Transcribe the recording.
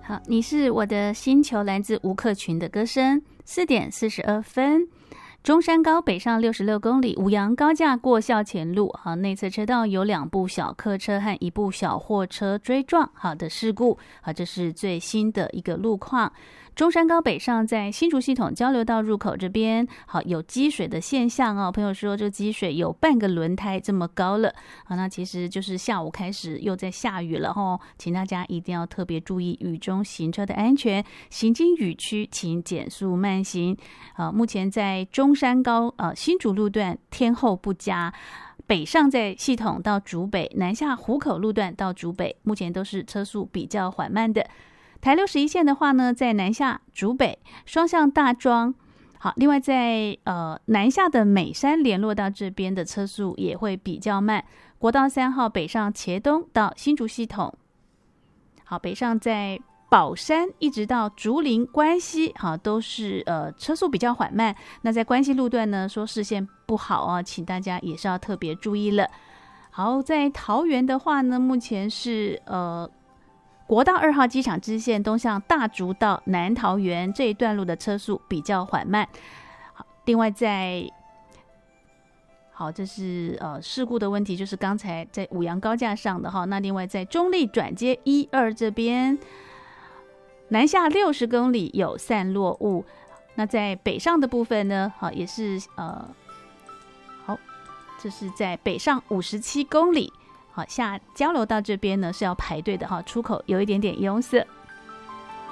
好，你是我的星球，来自吴克群的歌声。4点42分，中山高北上66公里，五杨高架过校前路，好，内侧车道有2部小客车和1部小货车追撞，好的事故，好，这是最新的一个路况。中山高北上在新竹系统交流道入口这边，好，有积水的现象哦。朋友说这积水有半个轮胎这么高了，好，那其实就是下午开始又在下雨了哦，请大家一定要特别注意雨中行车的安全，行经雨区请减速慢行。目前在中山高新竹路段天候不佳。北上在系统到竹北，南下湖口路段到竹北，目前都是车速比较缓慢的。台61线的话呢，在南下竹北双向大庄，好，另外在南下的美山联络道这边的车速也会比较慢。国道3号北上茄东到新竹系统，好，北上在宝山一直到竹林关西，好，都是车速比较缓慢。那在关西路段呢，说视线不好啊，请大家也是要特别注意了。好，在桃园的话呢，目前是国道2号机场支线东向大竹到南桃园这一段路的车速比较缓慢。好，另外这是事故的问题，就是刚才在五杨高架上的哈。那另外在中立转接1、2这边，南下60公里有散落物。那在北上的部分呢，好，也是好，这是在北上57公里。好，下交流道这边呢是要排队的哈，出口有一点点拥塞。